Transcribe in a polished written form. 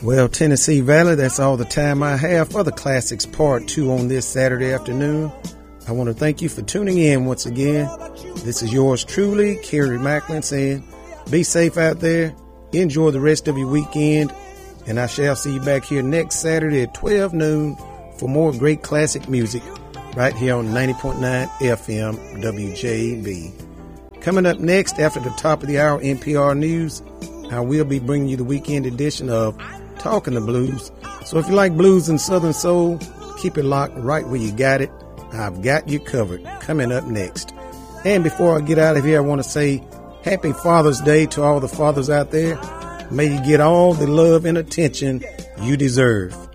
Well, Tennessee Valley, that's all the time I have for the Classics Part 2 on this Saturday afternoon. I want to thank you for tuning in once again. This is yours truly, Kerry Macklin, saying be safe out there, enjoy the rest of your weekend, and I shall see you back here next Saturday at 12 noon for more great classic music right here on 90.9 FM WJB. Coming up next, after the top of the hour NPR News, I will be bringing you the weekend edition of Talking the Blues. So if you like blues and Southern soul, keep it locked right where you got it. I've got you covered. Coming up next. And before I get out of here, I want to say Happy Father's Day to all the fathers out there. May you get all the love and attention you deserve.